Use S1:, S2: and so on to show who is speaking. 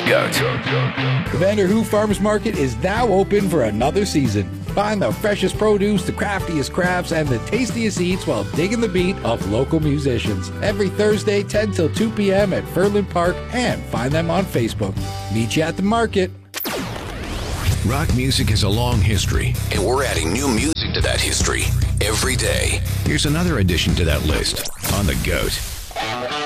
S1: GOAT.
S2: The Vanderhoof Farmers Market is now open for another season. Find the freshest produce, the craftiest crafts, and the tastiest eats while digging the beat of local musicians. Every Thursday, 10 till 2 p.m. at Furland Park, and find them on Facebook. Meet you at the market.
S1: Rock music has a long history, and we're adding new music to that history every day. Here's another addition to that list on the GOAT.